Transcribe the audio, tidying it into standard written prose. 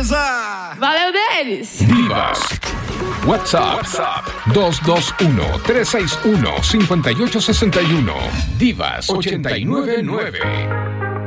finalizar. Valeu, Denis. Divas. WhatsApp 221-361-5861. Divas 899.